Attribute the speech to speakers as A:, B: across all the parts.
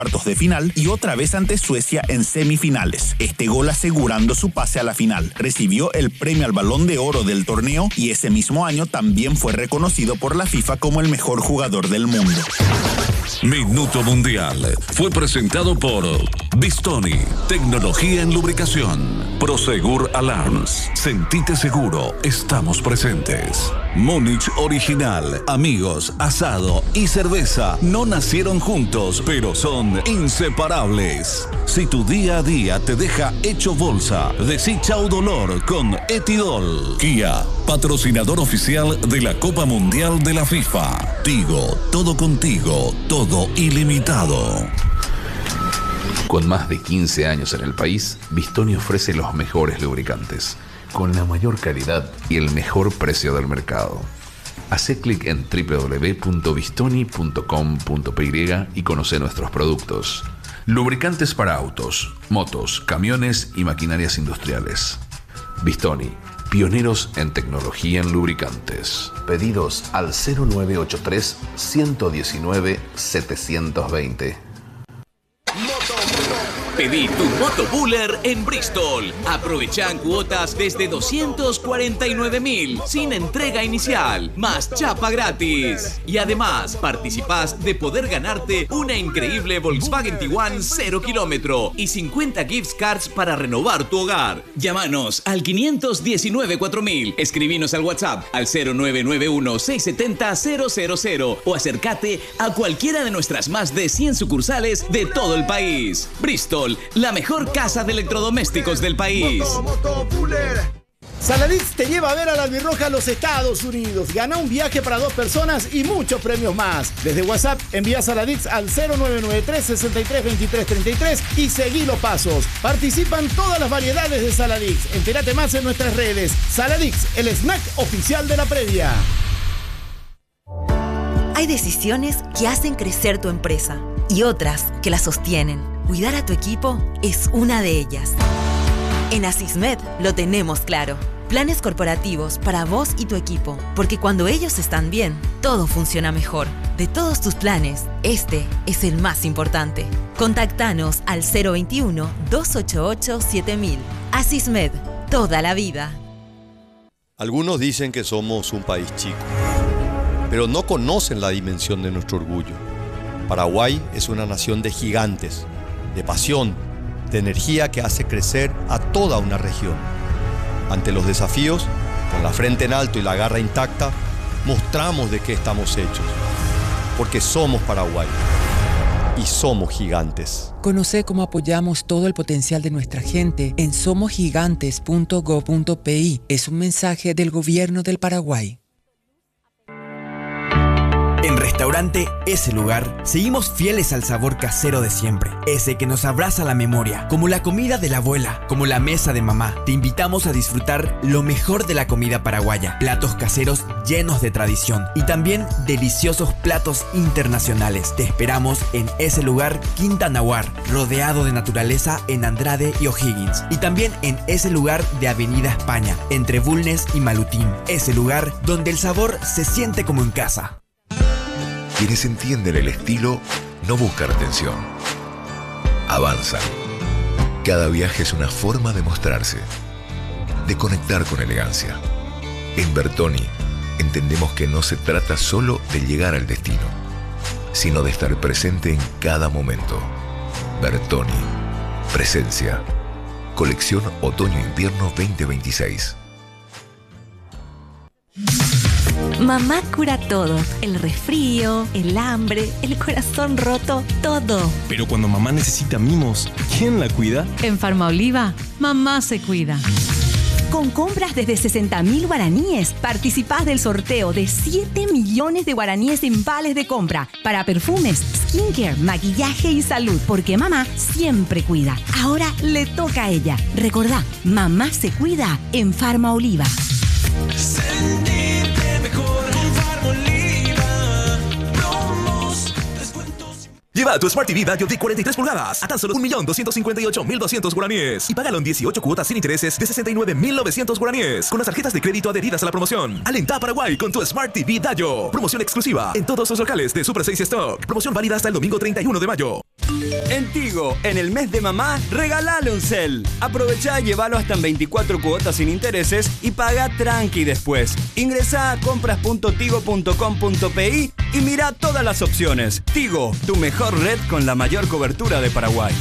A: cuartos de final y otra vez ante Suecia en semifinales. Este gol asegurando su pase a la final. Recibió el premio al Balón de Oro del torneo y ese mismo año también fue reconocido por la FIFA como el mejor jugador del mundo.
B: Minuto Mundial fue presentado por Bistoni, tecnología en lubricación. Prosegur Alarms, sentite seguro, estamos presentes. Múnich Original, amigos, asado y cerveza no nacieron juntos, pero son inseparables. Si tu día a día te deja hecho bolsa, decí chau dolor con Etidol. Kia, patrocinador oficial de la Copa Mundial de la FIFA. Tigo, todo contigo, todo ilimitado.
C: Con más de 15 años en el país, Bistoni ofrece los mejores lubricantes, con la mayor calidad y el mejor precio del mercado. Hacé clic en www.bistoni.com.py y conoce nuestros productos. Lubricantes para autos, motos, camiones y maquinarias industriales. Bistoni, pioneros en tecnología en lubricantes. Pedidos al 0983 119 720.
D: Pedí tu Motobuller en Bristol. Aprovechá cuotas desde 249.000 sin entrega inicial, más chapa gratis. Y además participás de poder ganarte una increíble Volkswagen Tiguan 0 kilómetro y 50 gift cards para renovar tu hogar. Llámanos al 519-4000. Escribinos al WhatsApp al 0991-670-000 o acércate a cualquiera de nuestras más de 100 sucursales de todo el país. Bristol, la mejor casa de electrodomésticos del país.
E: Saladix te lleva a ver a la albirroja a los Estados Unidos. Gana un viaje para 2 personas y muchos premios más. Desde WhatsApp envía Saladix al 0993 63 23 33 y seguí los pasos. Participan todas las variedades de Saladix. Entérate más en nuestras redes. Saladix, el snack oficial de la previa.
F: Hay decisiones que hacen crecer tu empresa y otras que la sostienen. Cuidar a tu equipo es una de ellas. En Asismed lo tenemos claro. Planes corporativos para vos y tu equipo, porque cuando ellos están bien, todo funciona mejor. De todos tus planes, este es el más importante. Contactanos al 021-288-7000. Asismed, toda la vida.
G: Algunos dicen que somos un país chico, pero no conocen la dimensión de nuestro orgullo. Paraguay es una nación de gigantes, de pasión, de energía que hace crecer a toda una región. Ante los desafíos, con la frente en alto y la garra intacta, mostramos de qué estamos hechos. Porque somos Paraguay y somos gigantes.
H: Conoce cómo apoyamos todo el potencial de nuestra gente en somosgigantes.go.pi. Es un mensaje del Gobierno del Paraguay.
I: En Restaurante Ese Lugar, seguimos fieles al sabor casero de siempre, ese que nos abraza la memoria, como la comida de la abuela, como la mesa de mamá. Te invitamos a disfrutar lo mejor de la comida paraguaya, platos caseros llenos de tradición y también deliciosos platos internacionales. Te esperamos en Ese Lugar, Quinta Nahuar, rodeado de naturaleza en Andrade y O'Higgins, y también en Ese Lugar de Avenida España, entre Bulnes y Malutín. Ese Lugar donde el sabor se siente como en casa.
J: Quienes entienden el estilo no buscan atención, avanzan. Cada viaje es una forma de mostrarse, de conectar con elegancia. En Bertoni entendemos que no se trata solo de llegar al destino, sino de estar presente en cada momento. Bertoni, presencia. Colección Otoño-Invierno 2026.
K: Mamá cura todo, el resfrío, el hambre, el corazón roto, todo.
L: Pero cuando mamá necesita mimos, ¿quién la cuida?
M: En Farmaoliva, mamá se cuida.
K: Con compras desde 60.000 guaraníes, participás del sorteo de 7 millones de guaraníes en vales de compra para perfumes, skincare, maquillaje y salud, porque mamá siempre cuida. Ahora le toca a ella. Recordá, mamá se cuida en Farmaoliva.
N: Lleva tu Smart TV Vario de 43 pulgadas a tan solo 1.258.200 guaraníes y págalo en 18 cuotas sin intereses de 69.900 guaraníes con las tarjetas de crédito adheridas a la promoción. Alentá a Paraguay con tu Smart TV Dayo. Promoción exclusiva en todos los locales de Super 6 Stock. Promoción válida hasta el domingo 31 de mayo.
O: En Tigo, en el mes de mamá, regalale un cel. Aprovechá y llévalo hasta en 24 cuotas sin intereses y paga tranqui después. Ingresá a compras.tigo.com.pi y mira todas las opciones. Tigo, tu mejor red con la mayor cobertura de Paraguay.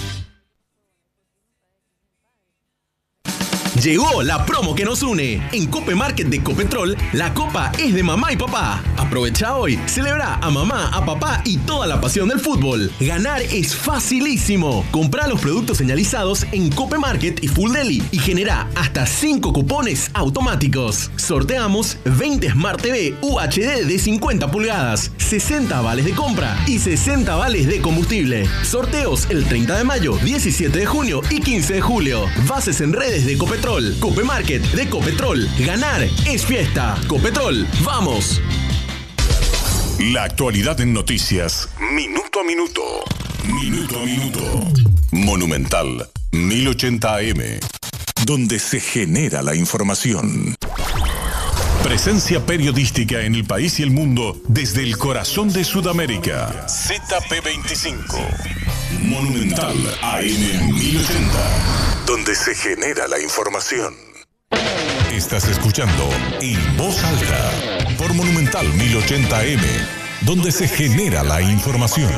P: Llegó la promo que nos une. En Cope Market de Copetrol, la copa es de mamá y papá. Aprovecha hoy, celebra a mamá, a papá y toda la pasión del fútbol. Ganar es facilísimo. Comprá los productos señalizados en Cope Market y Full Deli y genera hasta 5 cupones automáticos. Sorteamos 20 Smart TV UHD de 50 pulgadas, 60 vales de compra y 60 vales de combustible. Sorteos el 30 de mayo, 17 de junio y 15 de julio. Bases en redes de Copetrol. Cope Market de Copetrol. Ganar es fiesta. Copetrol, ¡vamos!
Q: La actualidad en noticias. Minuto a minuto. Minuto a minuto. Monumental 1080 AM. Donde se genera la información. Presencia periodística en el país y el mundo desde el corazón de Sudamérica. ZP25. Monumental AM 1080. Donde se genera la información. Estás escuchando En Voz Alta por Monumental 1080 AM, donde se genera la información.